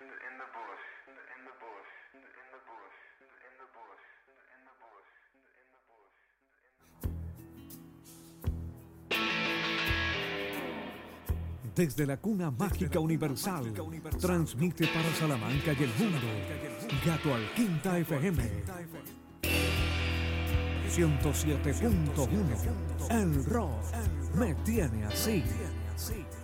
in the bush, in the bush, in the bush, in the bush, in the bush, in the bush. Desde la cuna mágica universal, transmite para Salamanca y el mundo, Gato al Quinta FM 107.1. El rock me tiene así.